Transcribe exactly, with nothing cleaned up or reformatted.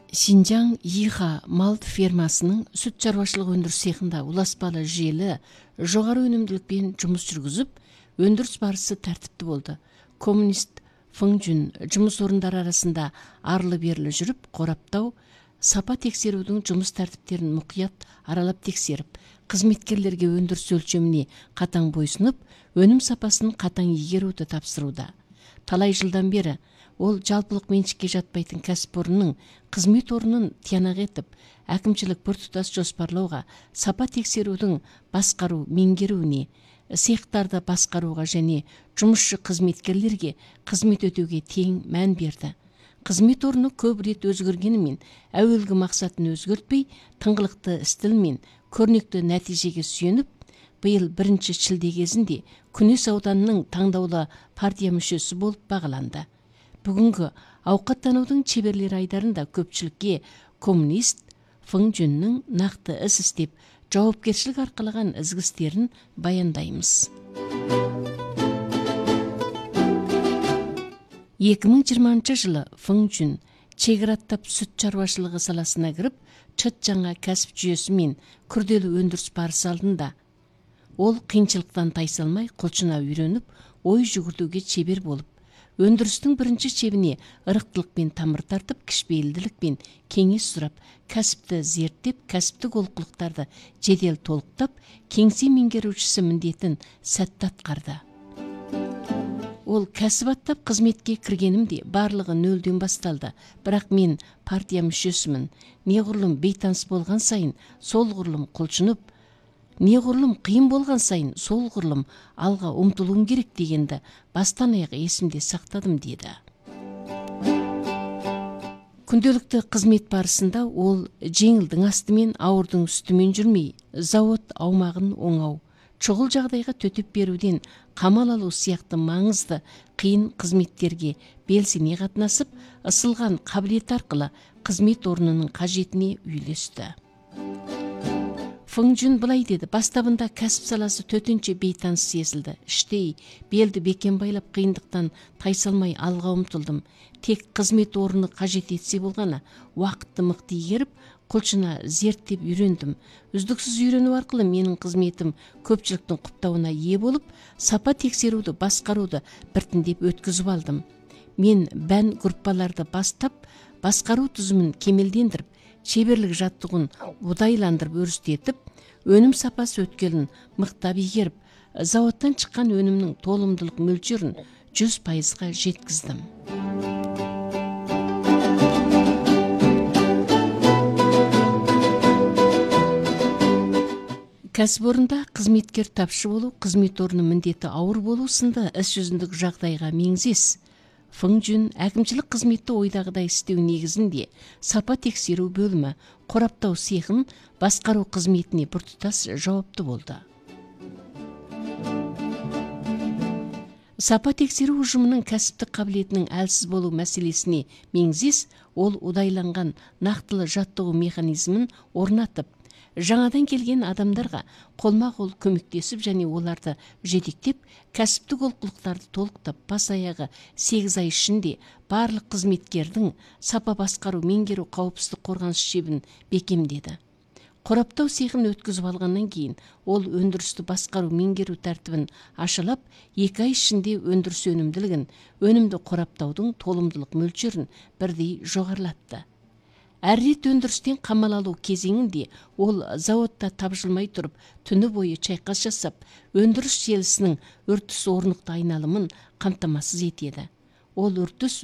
Синжаң Иха мал фермасының сүт чарбашылығы өндіріс цехында уласпалы желі жоғары өнімділікпен жұмыс жүргізіп, өндіріс барысы тәртіпті болды. Коммунист Фың Жүн жұмыс орындары арасында арлы-берлі жүріп, қораптау, сапа тексерудің жұмыс тәртіптерін мұқият аралап тексеріп, қызметкерлерге өндіріс өлшеміне қатаң бойсынып, өнім сапасын қатаң игеруді тапсыруда. Талай жылдан бері ол жалпылық меншікке жатпайтын кәсіпорынның қызмет орнын тиянақ етіп, әкімшілік біртұтас жоспарлауға, сапа тексерудің басқару меңгеруіне, цехтарды басқаруға және жұмысшы қызметкерлерге қызмет өтеуге тең мән берді. Қызмет орны көп рет өзгергенімен, әуелгі мақсатын өзгертпей, тыңғылықты стильмен көрнекті нәтижеге сүйеніп, биыл бірінші шілде кезінде Күнес ауданының таңдаулы партия мүшесі болып бағаланды. Бүгінгі ауқаттанудың шеберлері айдарында көпшілікке коммунист Фың Жүннің нақты іс істеп, жауапкершілік арқалаған ізгі істерін баяндаймыз. екі мың жиырмасыншы жылы Фың Жүн шекараттап сүт шаруашылығы саласына кіріп, чыт жаңа кәсіп жүйесі мен күрделі өндіріс барысы алдында. Ол қиыншылықтан тайсалмай, құлшына үйреніп, ой жүгіртуге шебер болып, өндірістің бірінші шебіне ырықтылықпен тамыр тартып, кішіпейілділікпен кеңес сұрап, кәсіпті зерттеп, кәсіптік олқылықтарды жедел толықтап, кеңсе меңгерушісі міндетін сәтті атқарды. Ол кәсіп аттап қызметке кіргенімде барлығы нөлден басталды, бірақ мен партия мүшесімін. Неғұрлым бейтаныс болған сайын, сол ғұрлым құлшынып, неғұрлым қиын болған сайын, сол ғұрлым алға ұмтылуым керек дегенді бастан аяқ есімде сақтадым деді. Күнделікті қызмет барысында ол жеңілдің астымен, ауырдың үстімен жүрмей, зауыт аумағын оңау, шұғыл жағдайға төтеп беруден қамал алу сияқты маңызды қиын қызметтерге белсене қатынасып, ысылған қабілет арқылы қызмет орнының қажетіне үйлесті. Фың Жүн былай деді: бастабында кәсіп саласы төтенше бейтаныс сезілді. Іштей белді бекен байлап, қиындықтан тайсалмай алға ұмтылдым. Тек қызмет орны қажет етсе болғаны, уақытты мықты игеріп, құлшына зерттеп үйрендім. Үздіксіз үйрену арқылы менің қызметім көпшіліктің құптауына ие болып, сапа тексеруді, басқаруды біртіндеп өткізіп алдым. Мен бән группаларды бастап, басқару түзімін кемелдендіріп, шеберлік жаттығын удайландырып өрістетіп, өнім сапасы өткелін мықтап игеріп, зауыттан шыққан өнімнің толымдылық мөлшерін жүз пайызға жеткіздім. Кәсіпорында қызметкер тапшы болу, қызмет орны міндеті ауыр болу сынды іс жүзіндік жағдайға меңзес. Фың Жүн әкімшілік қызметті ойдағыдай істеу негізінде сапа тексеру бөлімі, қораптау цехын басқару қызметіне біртұтас жауапты болды. Сапа тексеру ұжымының кәсіптік қабілетінің әлсіз болу мәселесіне меңзес, ол удайланған нақтылы жаттығу механизмін орнатып, жаңадан келген адамдарға қолма-қол көмектесіп және оларды жетектеп, кәсіптік олқылықтарды толықтап, бас аяғы сегіз ай ішінде барлық қызметкердің сапа басқару меңгеру қауіпсіздік қорғаныс шебін бекемдеді. Қораптау цехын өткізіп алғаннан кейін, ол өндірісті басқару меңгеру тәртібін ашылап, екі ай ішінде өндіріс өнімділігін, өнімді қораптаудың толымдылық мөлшерін бірдей жоғарылатты. Әр рет өндірістен қамал алу кезеңінде ол зауытта тапжылмай тұрып, түні бойы шайқас жасап, өндіріс желісінің үрдіс орнықты айналымын қамтамасыз етеді. Ол үрдіс